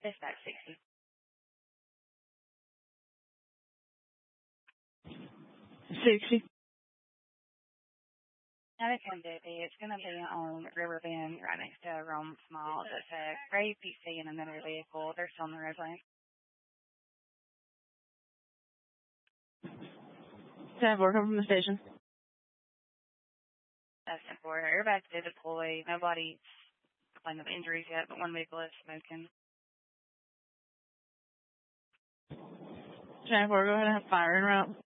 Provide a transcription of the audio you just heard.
Dispatch 60. 60. Now it's going to be, it's going to be on River Bend right next to Rome Small. It's a gray PC and another vehicle. They're still on the roadway. 10-4, come from the station. That's 10-4. Everybody's to deploy. Nobody's complaining of injuries yet, but one vehicle is smoking. 10-4, go ahead and have fire en route.